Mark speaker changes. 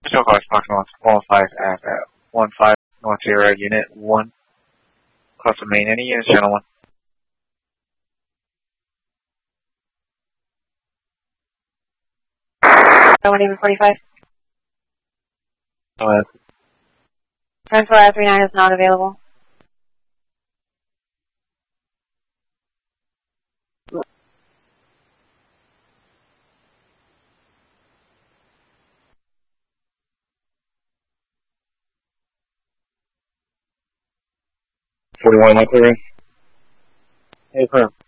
Speaker 1: Show cause Foxtrot 15 at 15 North Sierra Unit 1. Cluster main, any units, channel 1.
Speaker 2: So 145.
Speaker 1: Go ahead.
Speaker 2: Transfer I-39 is not available.
Speaker 1: Am I clearing? Hey, clear.